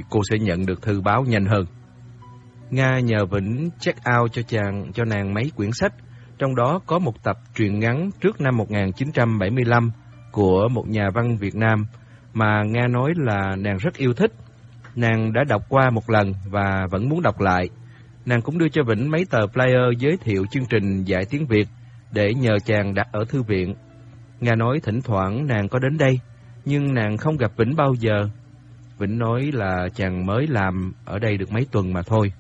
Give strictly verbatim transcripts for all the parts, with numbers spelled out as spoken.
cô sẽ nhận được thư báo nhanh hơn. Nga nhờ Vĩnh check out cho chàng cho nàng mấy quyển sách, trong đó có một tập truyện ngắn trước năm một nghìn chín trăm bảy mươi lăm của một nhà văn Việt Nam mà Nga nói là nàng rất yêu thích. Nàng đã đọc qua một lần và vẫn muốn đọc lại. Nàng cũng đưa cho Vĩnh mấy tờ flyer giới thiệu chương trình dạy tiếng Việt để nhờ chàng đặt ở thư viện. Nga nói thỉnh thoảng nàng có đến đây, nhưng nàng không gặp Vĩnh bao giờ. Vĩnh nói là chàng mới làm ở đây được mấy tuần mà thôi.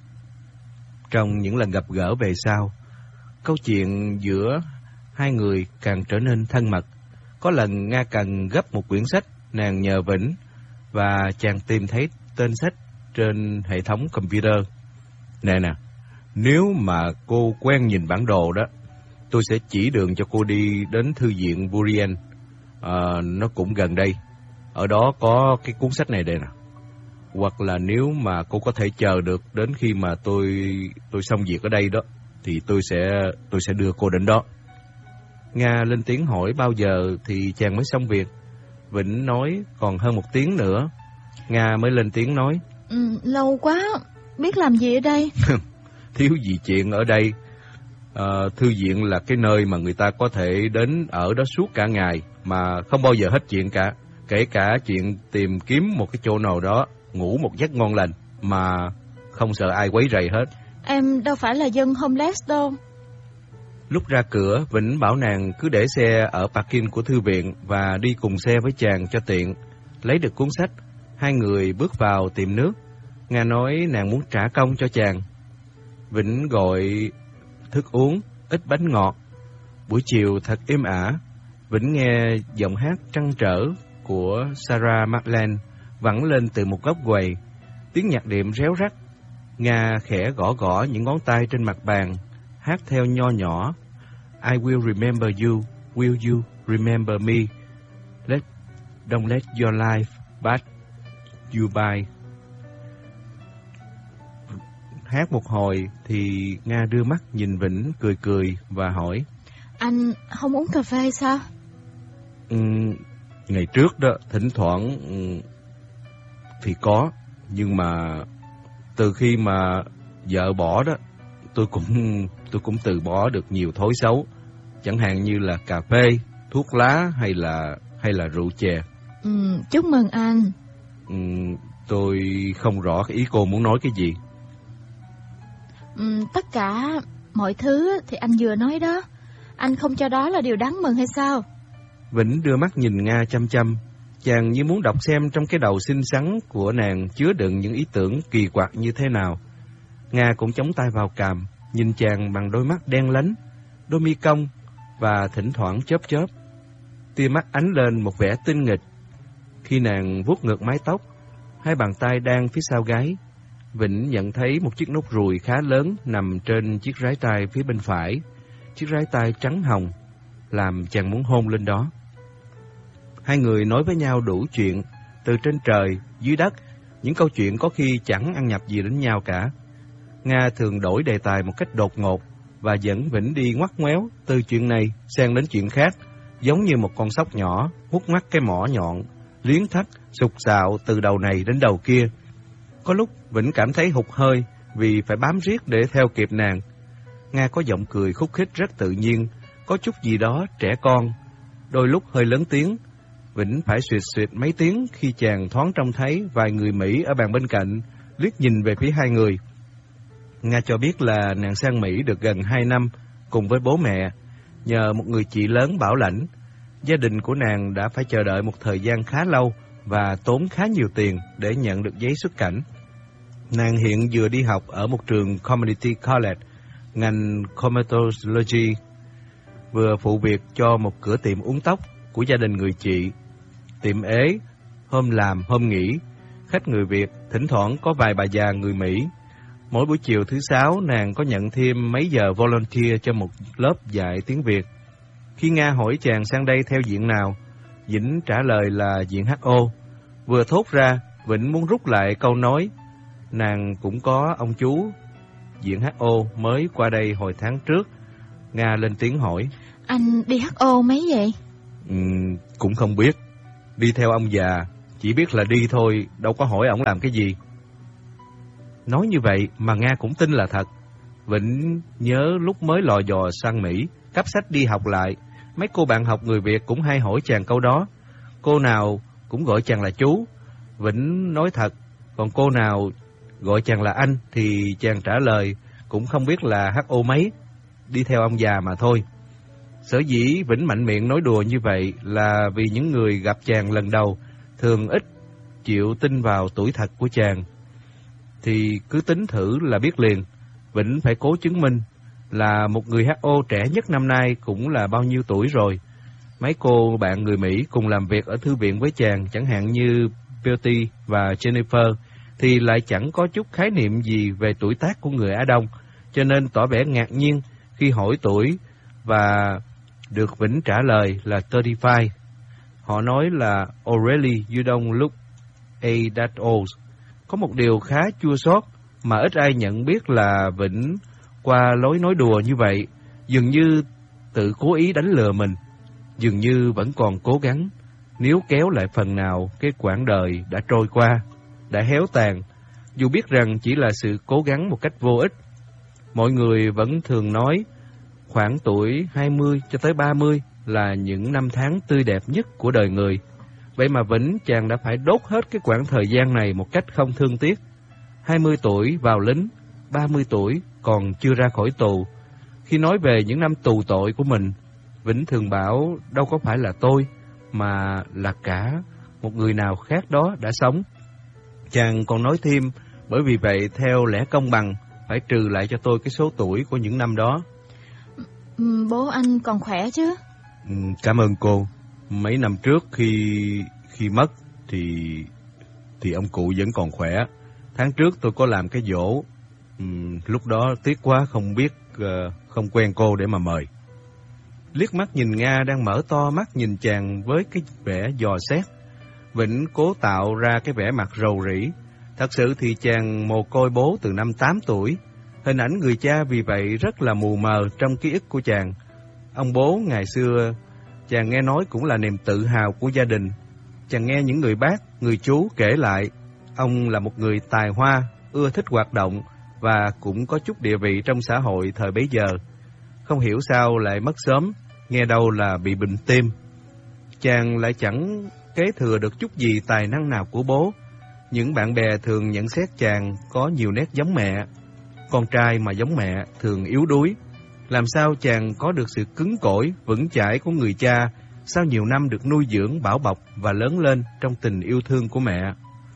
Trong những lần gặp gỡ về sau, câu chuyện giữa hai người càng trở nên thân mật. Có lần Nga cần gấp một quyển sách, nàng nhờ Vĩnh và chàng tìm thấy tên sách trên hệ thống computer. Nè nè, nếu mà cô quen nhìn bản đồ đó, tôi sẽ chỉ đường cho cô đi đến thư viện Burien. À, nó cũng gần đây. Ở đó có cái cuốn sách này đây nè. Hoặc là nếu mà cô có thể chờ được đến khi mà tôi tôi xong việc ở đây đó, thì tôi sẽ tôi sẽ đưa cô đến đó. Nga lên tiếng hỏi bao giờ thì chàng mới xong việc. Vĩnh nói còn hơn một tiếng nữa. Nga mới lên tiếng nói, ừ, lâu quá, biết làm gì ở đây? Thiếu gì chuyện ở đây. À, thư viện là cái nơi mà người ta có thể đến ở đó suốt cả ngày mà không bao giờ hết chuyện cả. Kể cả chuyện tìm kiếm một cái chỗ nào đó, ngủ một giấc ngon lành mà không sợ ai quấy rầy hết. Em đâu phải là dân homeless đâu. Lúc ra cửa, Vĩnh bảo nàng cứ để xe ở parking của thư viện và đi cùng xe với chàng cho tiện. Lấy được cuốn sách, hai người bước vào tiệm nước. Nga nói nàng muốn trả công cho chàng. Vĩnh gọi thức uống, ít bánh ngọt. Buổi chiều thật êm ả. Vĩnh nghe giọng hát trăn trở của Sarah McLachlan vẳng lên từ một góc quầy. Tiếng nhạc đệm réo rắt. Nga khẽ gõ gõ những ngón tay trên mặt bàn, hát theo nho nhỏ. I will remember you, will you remember me? Let, don't let your life pass you by. Hát một hồi thì Nga đưa mắt nhìn Vĩnh cười cười và hỏi, anh không uống cà phê sao? Ừ, ngày trước đó thỉnh thoảng ừ, thì có, nhưng mà từ khi mà vợ bỏ đó, tôi cũng tôi cũng từ bỏ được nhiều thói xấu, chẳng hạn như là cà phê, thuốc lá hay là hay là rượu chè. Ừ, chúc mừng anh. Ừ, tôi không rõ ý cô muốn nói cái gì. Ừ, tất cả mọi thứ thì anh vừa nói đó, anh không cho đó là điều đáng mừng hay sao? Vĩnh đưa mắt nhìn Nga chăm chăm. Chàng như muốn đọc xem trong cái đầu xinh xắn của nàng chứa đựng những ý tưởng kỳ quặc như thế nào. Nga cũng chống tay vào cằm, nhìn chàng bằng đôi mắt đen lánh, đôi mi cong và thỉnh thoảng chớp chớp. Tia mắt ánh lên một vẻ tinh nghịch. Khi nàng vuốt ngược mái tóc, hai bàn tay đang phía sau gáy, Vĩnh nhận thấy một chiếc nút ruồi khá lớn nằm trên chiếc rái tay phía bên phải. Chiếc rái tay trắng hồng, làm chàng muốn hôn lên đó. Hai người nói với nhau đủ chuyện, từ trên trời, dưới đất, những câu chuyện có khi chẳng ăn nhập gì đến nhau cả. Nga thường đổi đề tài một cách đột ngột và dẫn Vĩnh đi ngoắt ngoéo từ chuyện này sang đến chuyện khác, giống như một con sóc nhỏ hút mắt cái mỏ nhọn, liến thắt, sục sạo từ đầu này đến đầu kia. Có lúc Vĩnh cảm thấy hụt hơi vì phải bám riết để theo kịp nàng. Nga có giọng cười khúc khích rất tự nhiên, có chút gì đó trẻ con, đôi lúc hơi lớn tiếng. Vĩnh phải suyệt suyệt mấy tiếng khi chàng thoáng trông thấy vài người Mỹ ở bàn bên cạnh, liếc nhìn về phía hai người. Nga cho biết là nàng sang Mỹ được gần hai năm cùng với bố mẹ, nhờ một người chị lớn bảo lãnh. Gia đình của nàng đã phải chờ đợi một thời gian khá lâu và tốn khá nhiều tiền để nhận được giấy xuất cảnh. Nàng hiện vừa đi học ở một trường Community College, ngành Cosmetology, vừa phụ việc cho một cửa tiệm uống tóc của gia đình người chị. Tiệm ế, hôm làm hôm nghỉ, khách người Việt, thỉnh thoảng có vài bà già người Mỹ. Mỗi buổi chiều thứ sáu, nàng có nhận thêm mấy giờ volunteer cho một lớp dạy tiếng Việt. Khi Nga hỏi chàng sang đây theo diện nào, Vĩnh trả lời là diện hát o. Vừa thốt ra, Vĩnh muốn rút lại câu nói. Nàng cũng có ông chú diện hát o mới qua đây hồi tháng trước. Nga lên tiếng hỏi, anh đi hát o mấy vậy? Ừ, cũng không biết. Đi theo ông già, chỉ biết là đi thôi, đâu có hỏi ổng làm cái gì. Nói như vậy mà Nga cũng tin là thật. Vĩnh nhớ lúc mới lò dò sang Mỹ, cắp sách đi học lại, mấy cô bạn học người Việt cũng hay hỏi chàng câu đó. Cô nào cũng gọi chàng là chú. Vĩnh nói thật, còn cô nào gọi chàng là anh thì chàng trả lời cũng không biết là hát o mấy, đi theo ông già mà thôi. Sở dĩ Vĩnh mạnh miệng nói đùa như vậy là vì những người gặp chàng lần đầu thường ít chịu tin vào tuổi thật của chàng. Thì cứ tính thử là biết liền. Vĩnh phải cố chứng minh là một người hát o trẻ nhất năm nay cũng là bao nhiêu tuổi rồi. Mấy cô bạn người Mỹ cùng làm việc ở thư viện với chàng, chẳng hạn như Beauty và Jennifer, thì lại chẳng có chút khái niệm gì về tuổi tác của người Á Đông, cho nên tỏ vẻ ngạc nhiên khi hỏi tuổi và được Vĩnh trả lời là ba mươi lăm. Họ nói là "Oh really, you don't look a that old." Có một điều khá chua xót mà ít ai nhận biết là Vĩnh qua lối nói đùa như vậy, dường như tự cố ý đánh lừa mình, dường như vẫn còn cố gắng níu kéo lại phần nào cái quãng đời đã trôi qua, đã héo tàn, dù biết rằng chỉ là sự cố gắng một cách vô ích. Mọi người vẫn thường nói khoảng tuổi hai mươi cho tới ba mươi là những năm tháng tươi đẹp nhất của đời người. Vậy mà Vĩnh chàng đã phải đốt hết cái quãng thời gian này một cách không thương tiếc. hai mươi tuổi vào lính, ba mươi tuổi còn chưa ra khỏi tù. Khi nói về những năm tù tội của mình, Vĩnh thường bảo đâu có phải là tôi, mà là cả một người nào khác đó đã sống. Chàng còn nói thêm, bởi vì vậy theo lẽ công bằng, phải trừ lại cho tôi cái số tuổi của những năm đó. Ừ, bố anh còn khỏe chứ? Ừ, cảm ơn cô. Mấy năm trước khi khi mất thì thì ông cụ vẫn còn khỏe. Tháng trước tôi có làm cái giỗ. Ừ, lúc đó tiếc quá không biết uh, không quen cô để mà mời. Liếc mắt nhìn Nga đang mở to mắt nhìn chàng với cái vẻ dò xét, Vĩnh cố tạo ra cái vẻ mặt rầu rĩ. Thật sự thì chàng mồ côi bố từ năm tám tuổi. Hình ảnh người cha vì vậy rất là mù mờ trong ký ức của chàng. Ông bố ngày xưa, chàng nghe nói cũng là niềm tự hào của gia đình. Chàng nghe những người bác, người chú kể lại, ông là một người tài hoa, ưa thích hoạt động và cũng có chút địa vị trong xã hội thời bấy giờ. Không hiểu sao lại mất sớm, nghe đâu là bị bệnh tim. Chàng lại chẳng kế thừa được chút gì tài năng nào của bố. Những bạn bè thường nhận xét chàng có nhiều nét giống mẹ. Con trai mà giống mẹ thường yếu đuối. Làm sao chàng có được sự cứng cỏi, vững chãi của người cha sau nhiều năm được nuôi dưỡng, bảo bọc và lớn lên trong tình yêu thương của mẹ?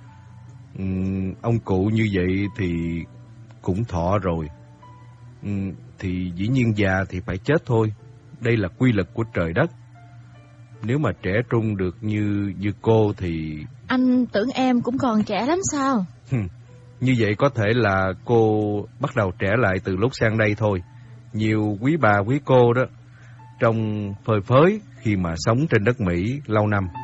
Uhm, ông cụ như vậy thì cũng thọ rồi. Uhm, thì dĩ nhiên già thì phải chết thôi. Đây là quy luật của trời đất. Nếu mà trẻ trung được như như cô thì... Anh tưởng em cũng còn trẻ lắm sao? Như vậy có thể là cô bắt đầu trẻ lại từ lúc sang đây thôi. Nhiều quý bà quý cô đó trông phơi phới khi mà sống trên đất Mỹ lâu năm.